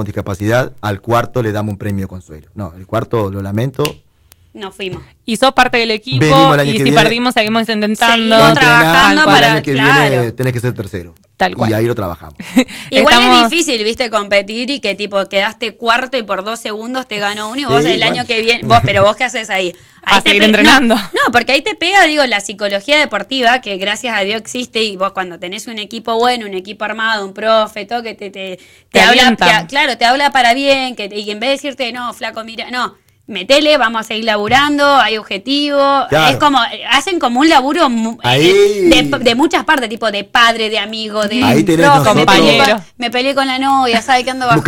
con discapacidad, al cuarto le damos un premio consuelo. No, el cuarto, lo lamento. No fuimos. Y sos parte del equipo, y si perdimos seguimos intentando. Seguimos trabajando para el para... año que Claro. viene tenés que ser tercero. Tal cual. Y ahí lo trabajamos. Igual es difícil, viste, competir y que tipo quedaste cuarto y por 2 segundos te ganó uno y vos el año que viene, pero vos qué haces ahí. A seguir entrenando. No, porque ahí te pega, digo, la psicología deportiva, que gracias a Dios existe, y vos cuando tenés un equipo bueno, un equipo armado, un profe, todo que te habla, claro, te habla para bien, y en vez de decirte, no, flaco, mira, no, metele, vamos a seguir laburando, hay objetivo, claro. Es como, hacen como un laburo de muchas partes, tipo de padre, de amigo, de compañero. Me peleé con la novia, ¿sabe qué ando bajón?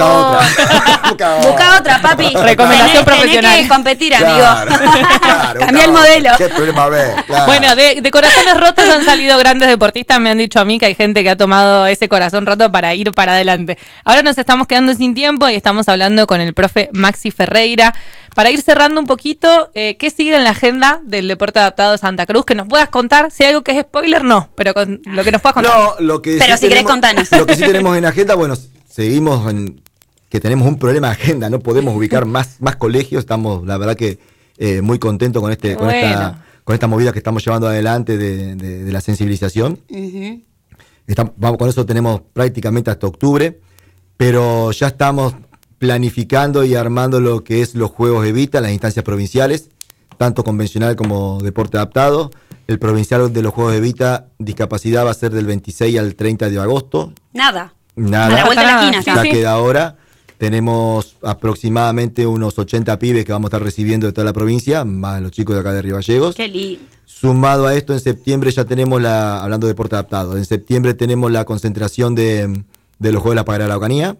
Busca otra, papi. Recomendación profesional. Tenés que competir, claro, amigo. Claro, Cambia el modelo. ¿Qué problema ves? Claro. Bueno, de corazones rotos han salido grandes deportistas. Me han dicho a mí que hay gente que ha tomado ese corazón roto para ir para adelante. Ahora nos estamos quedando sin tiempo y estamos hablando con el profe Maxi Ferreira. Para ir cerrando un poquito, ¿qué sigue en la agenda del deporte adaptado de Santa Cruz? Que nos puedas contar, si hay algo que es spoiler, no, pero con lo que nos puedas contar. No, lo que pero sí si querés contanos. Lo que sí tenemos en agenda, bueno, seguimos que tenemos un problema de agenda, no podemos ubicar más colegios, estamos la verdad que muy contentos con esta movida que estamos llevando adelante de la sensibilización. Uh-huh. Vamos, con eso tenemos prácticamente hasta octubre, pero ya estamos planificando y armando lo que es los Juegos Evita, las instancias provinciales, tanto convencional como deporte adaptado. El provincial de los Juegos Evita, discapacidad, va a ser del 26 al 30 de agosto. Nada. A la vuelta de la esquina. Ya queda ahora. Tenemos aproximadamente unos 80 pibes que vamos a estar recibiendo de toda la provincia, más los chicos de acá de Río Gallegos. Qué lindo. Sumado a esto, en septiembre ya tenemos hablando de deporte adaptado, en septiembre tenemos la concentración de los Juegos de la Pagará Araucanía.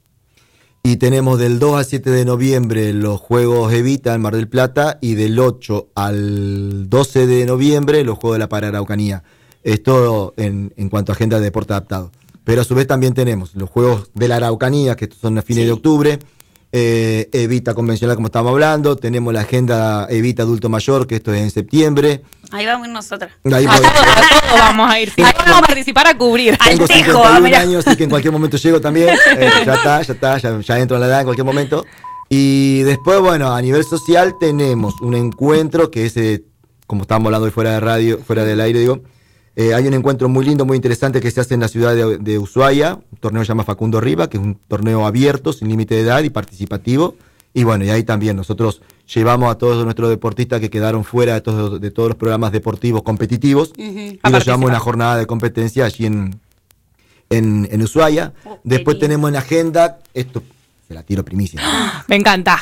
Y tenemos del 2 al 7 de noviembre los Juegos Evita en Mar del Plata y del 8 al 12 de noviembre los Juegos de la Pagará Araucanía. Esto en cuanto a agenda de deporte adaptado. Pero a su vez también tenemos los Juegos de la Araucanía, que son a fines de octubre, Evita convencional, como estábamos hablando, tenemos la agenda Evita adulto mayor, que esto es en septiembre. Ahí vamos a ir nosotras. Ahí todos vamos a ir. Ahí vamos a participar a cubrir. Tengo 51 años, así que en cualquier momento llego también. Ya entro en la edad en cualquier momento. Y después, bueno, a nivel social tenemos un encuentro que es, como estábamos hablando hoy fuera de radio, fuera del aire, digo, hay un encuentro muy lindo, muy interesante que se hace en la ciudad de Ushuaia, un torneo que se llama Facundo Riva, que es un torneo abierto, sin límite de edad y participativo. Y bueno, y ahí también nosotros llevamos a todos nuestros deportistas que quedaron fuera de todos los programas deportivos competitivos, y los llevamos a una jornada de competencia allí en Ushuaia. Después tenemos en agenda, esto se la tiro primicia. Me encanta.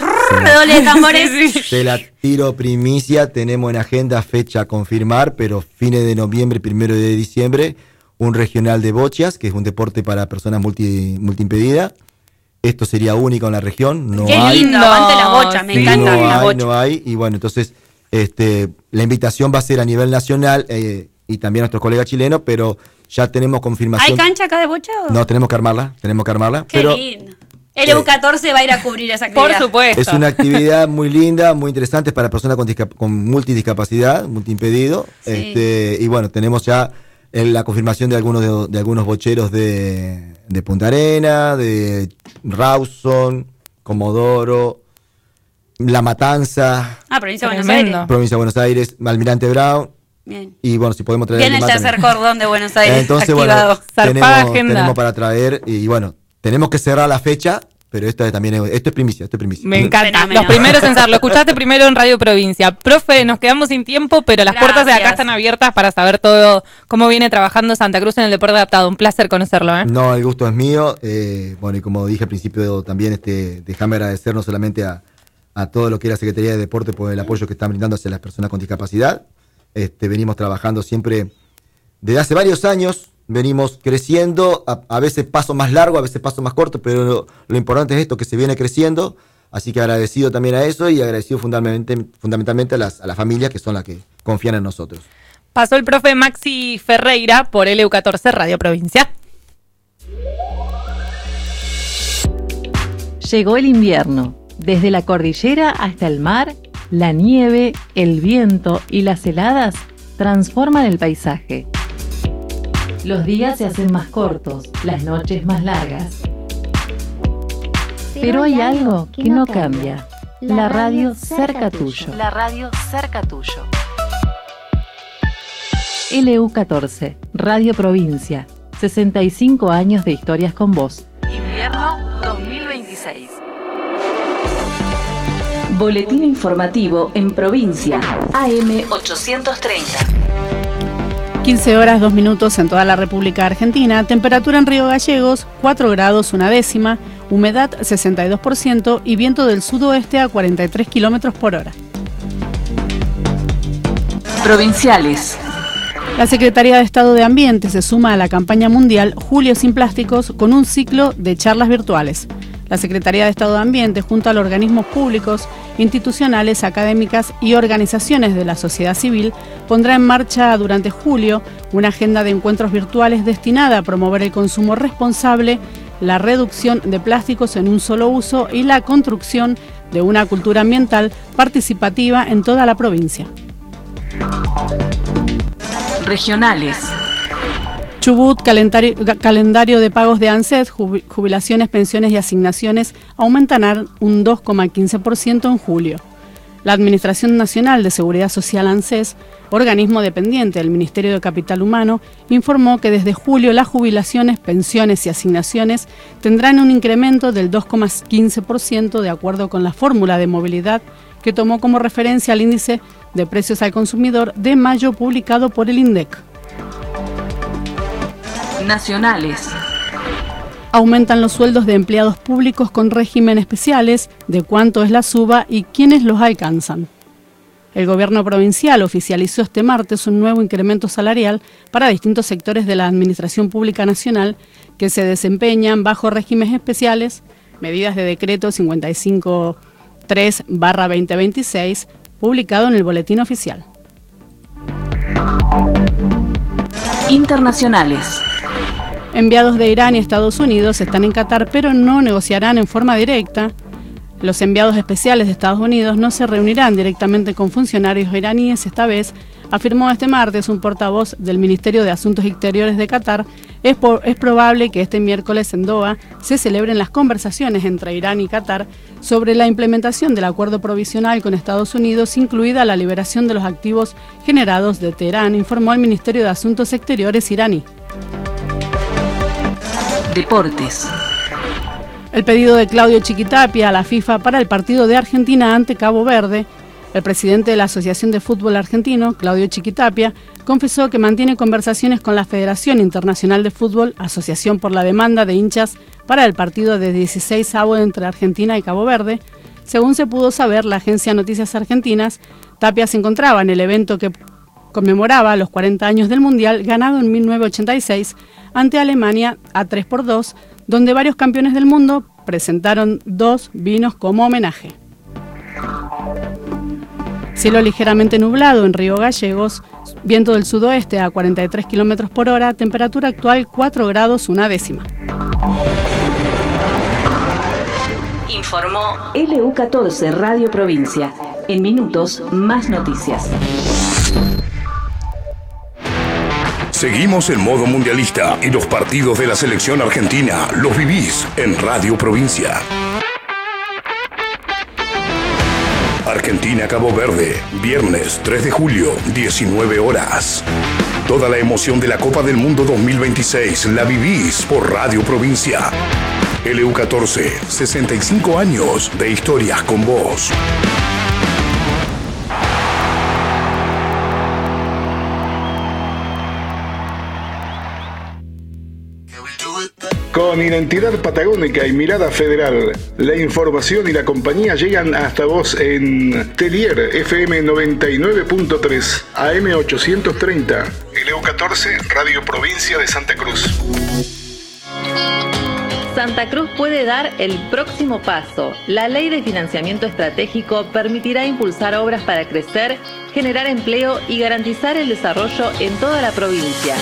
Se la tiro primicia, tenemos en agenda fecha a confirmar, pero fines de noviembre, 1 de diciembre, un regional de bochas, que es un deporte para personas multiimpedidas. Esto sería único en la región, no Qué hay. Qué lindo, aguante las bochas, me encantan las bochas. No hay, y bueno, entonces la invitación va a ser a nivel nacional y también a nuestros colegas chilenos, pero ya tenemos confirmación. ¿Hay cancha acá de bocha? No, tenemos que armarla. Qué lindo. El EU14 va a ir a cubrir esa actividad. Por supuesto. Es una actividad muy linda, muy interesante para personas con multidiscapacidad, multiimpedido. Sí. Y bueno, tenemos ya la confirmación de algunos bocheros de Punta Arena, de Rawson, Comodoro, La Matanza. Provincia de Buenos Aires. Provincia de Buenos Aires, Almirante Brown. Bien. Y bueno, si podemos traer. Bien el tercer cordón de Buenos Aires. Entonces, activado. Bueno, tenemos para traer y bueno. Tenemos que cerrar la fecha, pero esto es primicia, Me encanta. Los primeros en ser. Lo escuchaste primero en Radio Provincia. Profe, nos quedamos sin tiempo, pero las puertas de acá están abiertas para saber todo cómo viene trabajando Santa Cruz en el deporte adaptado. Un placer conocerlo. No, el gusto es mío. Bueno, y como dije al principio también, déjame agradecer no solamente a todo lo que es la Secretaría de Deporte por el apoyo que están brindando hacia las personas con discapacidad. Venimos trabajando siempre desde hace varios años. Venimos creciendo, a veces paso más largo, a veces paso más corto, pero lo importante es esto, que se viene creciendo, así que agradecido también a eso y agradecido fundamentalmente a las familias que son las que confían en nosotros. Pasó el profe Maxi Ferreira por el EU14 Radio Provincia. Llegó el invierno, desde la cordillera hasta el mar, la nieve, el viento y las heladas transforman el paisaje. Los días se hacen más cortos, las noches más largas. Pero hay algo que no cambia. La radio cerca tuyo. La radio cerca tuyo. LU14, Radio Provincia. 65 años de historias con vos. Invierno 2026. Boletín informativo en provincia. AM 830. 15 horas 2 minutos en toda la República Argentina. Temperatura en Río Gallegos, 4 grados 1/10. Humedad 62% y viento del sudoeste a 43 kilómetros por hora. Provinciales. La Secretaría de Estado de Ambiente se suma a la campaña mundial Julio sin Plásticos con un ciclo de charlas virtuales. La Secretaría de Estado de Ambiente, junto a los organismos públicos, institucionales, académicas y organizaciones de la sociedad civil, pondrá en marcha durante julio una agenda de encuentros virtuales destinada a promover el consumo responsable, la reducción de plásticos en un solo uso y la construcción de una cultura ambiental participativa en toda la provincia. Regionales. Chubut, calendario de pagos de ANSES, jubilaciones, pensiones y asignaciones aumentarán un 2,15% en julio. La Administración Nacional de Seguridad Social ANSES, organismo dependiente del Ministerio de Capital Humano, informó que desde julio las jubilaciones, pensiones y asignaciones tendrán un incremento del 2,15% de acuerdo con la fórmula de movilidad que tomó como referencia al índice de precios al consumidor de mayo publicado por el INDEC. Nacionales. Aumentan los sueldos de empleados públicos con régimen especiales, de cuánto es la suba y quiénes los alcanzan. El gobierno provincial oficializó este martes un nuevo incremento salarial para distintos sectores de la Administración Pública Nacional que se desempeñan bajo regímenes especiales, medidas de decreto 553/2026, publicado en el Boletín Oficial. Internacionales. Enviados de Irán y Estados Unidos están en Qatar, pero no negociarán en forma directa. Los enviados especiales de Estados Unidos no se reunirán directamente con funcionarios iraníes esta vez, afirmó este martes un portavoz del Ministerio de Asuntos Exteriores de Qatar. Es probable que este miércoles en Doha se celebren las conversaciones entre Irán y Qatar sobre la implementación del acuerdo provisional con Estados Unidos, incluida la liberación de los activos generados de Teherán, informó el Ministerio de Asuntos Exteriores iraní. Deportes. El pedido de Claudio Chiquitapia a la FIFA para el partido de Argentina ante Cabo Verde. El presidente de la Asociación de Fútbol Argentino, Claudio Chiquitapia, confesó que mantiene conversaciones con la Federación Internacional de Fútbol, Asociación por la Demanda de Hinchas, para el partido de 16avo entre Argentina y Cabo Verde. Según se pudo saber, la agencia Noticias Argentinas, Tapia se encontraba en el evento que conmemoraba los 40 años del Mundial ganado en 1986 ante Alemania a 3-2, donde varios campeones del mundo presentaron 2 vinos como homenaje. Cielo ligeramente nublado en Río Gallegos, viento del sudoeste a 43 kilómetros por hora, temperatura actual 4 grados 1/10. Informó LU14 Radio Provincia. En minutos, más noticias. Seguimos en modo mundialista y los partidos de la selección argentina los vivís en Radio Provincia. Argentina-Cabo Verde, viernes 3 de julio, 19 horas. Toda la emoción de la Copa del Mundo 2026 la vivís por Radio Provincia. LU14, 65 años de historias con vos. Con identidad patagónica y mirada federal, la información y la compañía llegan hasta vos en Telier FM 99.3, AM 830, LU14, Radio Provincia de Santa Cruz. Santa Cruz puede dar el próximo paso. La Ley de Financiamiento Estratégico permitirá impulsar obras para crecer, generar empleo y garantizar el desarrollo en toda la provincia.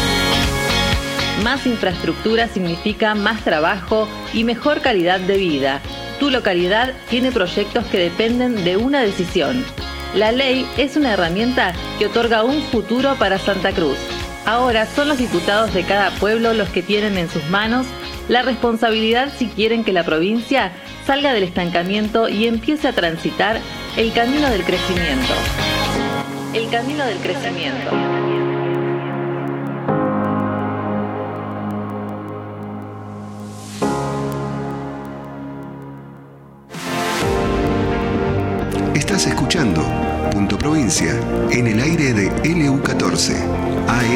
Más infraestructura significa más trabajo y mejor calidad de vida. Tu localidad tiene proyectos que dependen de una decisión. La ley es una herramienta que otorga un futuro para Santa Cruz. Ahora son los diputados de cada pueblo los que tienen en sus manos la responsabilidad si quieren que la provincia salga del estancamiento y empiece a transitar el camino del crecimiento. El camino del crecimiento. Estás escuchando Punto Provincia en el aire de LU14 AM